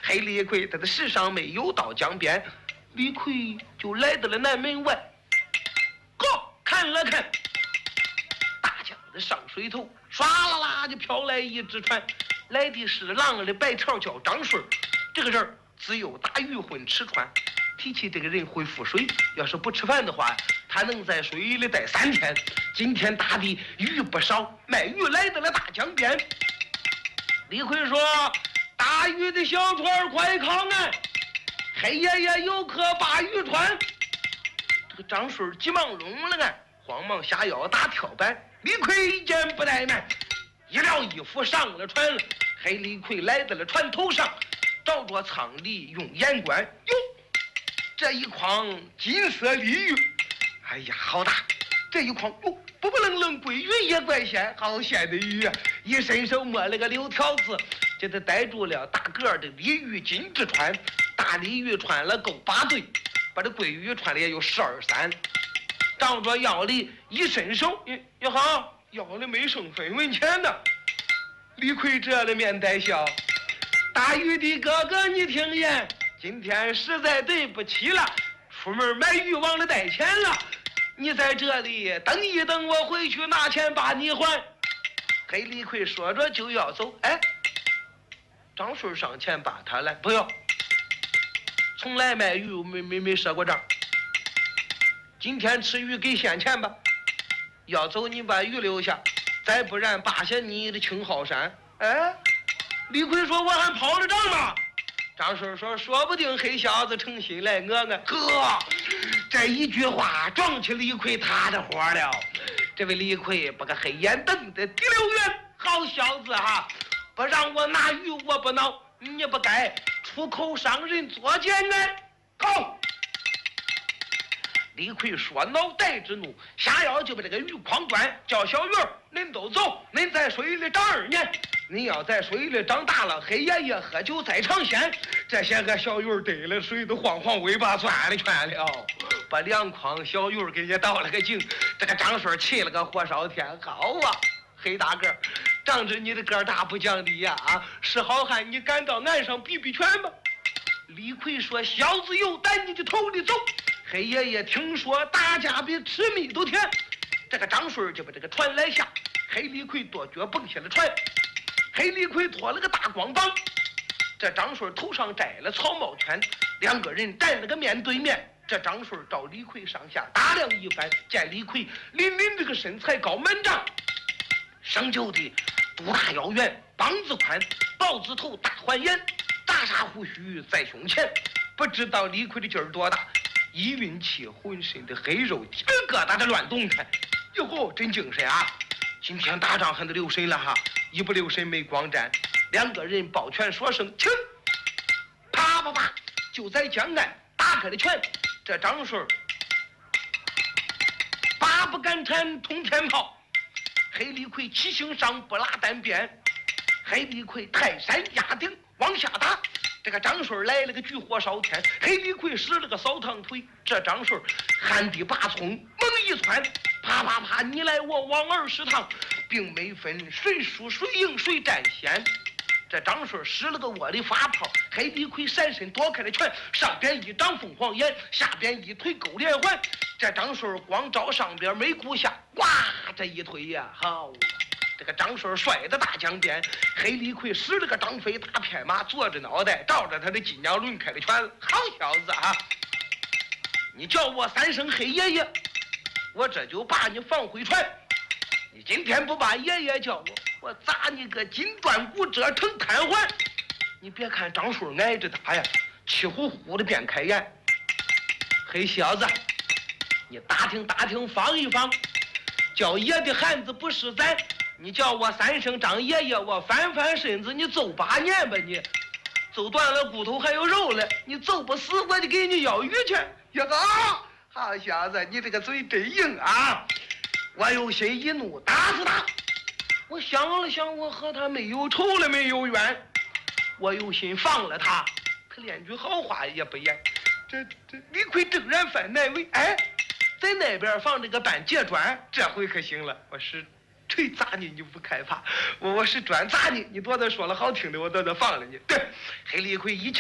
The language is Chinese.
黑李逵他的世上没有到江边，李逵就来到了南门外。看了看，大江的上水头，唰啦啦就飘来一只船，来的是浪的白条叫张顺。这个人只有打鱼混吃船。提起这个人会浮水，要是不吃饭的话，他能在水里待3天。今天打的鱼不少，卖鱼来到了大江边。李逵说：“打鱼的小船快靠岸，黑爷爷有客把渔船。”这个张顺急忙拢了岸，慌忙下腰打跳板。李逵一见不怠慢，一撩衣服上了船了。黑李逵来到了船头上，照着舱里用眼观，哟，这一筐金色鲤鱼，哎呀，好大！这一筐哟，不愣愣归鱼也怪鲜，好鲜的鱼啊！一伸手摸了个柳条子，就得逮住了大个的鲤鱼金质川。大鲤鱼穿了够8对，把这桂鱼穿了也有12、3。照着腰里一伸手，也好，腰里没剩分文钱呢。李逵这了面带笑：“大鱼的哥哥，你听言，今天实在对不起了，出门买鱼忘了带钱了。你在这里等一等，我回去拿钱把你还。”黑李逵说着就要走，哎，张顺上前把他来：“不要，从来买鱼没赊过账。今天吃鱼给现钱吧，要走你把鱼留下，再不然扒下你的青蒿山。”哎，李逵说：“我还跑了账吗？”张顺说：“说不定黑小子诚心来讹俺。”呵，这一句话撞起李逵他的火了。这位李逵把个黑眼瞪得滴溜圆，好小子哈！不让我拿鱼我不恼，你不该出口伤人作奸案。好！李逵说恼带之怒，下腰就把这个鱼筐端，叫小鱼儿，恁都走，恁在水里长2年，你要在水里长大了，黑爷爷喝酒再尝鲜。这些个小鱼儿逮了水都晃晃尾巴转了圈了，把2筐小鱼儿给也倒了个净。这个张顺气了个火烧天，好啊，黑大个，仗着你的个大不讲理呀！啊，是好汉，你敢到岸上比比拳吧？李逵说：“小子有胆，你就头里走。”黑爷爷听说大家比吃米都甜，这个张顺就把这个船来下，黑李逵跺脚蹦下了船。黑李逵拖了个大光膀，这张顺头上摘了草帽圈，2个人站了个面对面。这张顺照李逵上下打量一番，见李逵凛凛这个身材高满丈，生就的肚大腰圆，膀子宽，豹子头，大环眼，大沙胡须在胸前。不知道李逵的劲儿多大，一运气浑身的黑肉鸡皮疙瘩的乱动弹。哟吼，真精神啊！今天打仗还得留神了哈，一不留神没光沾。2个人抱拳说声请，啪啪啪就在江岸打开了拳。这张顺八不敢缠通天炮，黑李逵七星上不拉单边，黑李逵泰山压顶往下打。这个张顺来了个举火烧天，黑李逵使了个扫堂腿。这张顺旱地拔葱猛一窜，啪啪啪你来我往20趟，并没分谁输谁赢谁占先。这张顺使了个窝里发炮，黑李逵闪身躲开了拳，上边一掌凤凰眼，下边一腿勾连环。这张顺光照上边没顾下，哇，这一腿呀，好！这个张顺摔到大江边，黑李逵使了个张飞大片马，坐着脑袋照着他的金鸟抡开了拳。好小子啊！你叫我3声黑爷爷，我这就把你放回船。你今天不把爷爷叫我砸你个金砖骨折成瘫痪。你别看张顺挨着打呀，气呼呼的边开眼。黑小子，你打听打听防一防，叫爷的汉子不是咱，你叫我3声张爷爷，我翻翻身子，你揍8年吧你，揍断了骨头还有肉了，你揍不死我就给你要鱼去。呀个，好小子，你这个嘴真硬啊！我有心一怒打死他。我想了想，我和他没有仇了，没有冤，我有心放了他，他连句好话也不言。这李逵正然犯难为，哎，在那边放这个半截砖，这回可行了。我是锤砸你，你不害怕；我是砖砸你，你多的说了好听的，我多的放了你。对，黑李逵一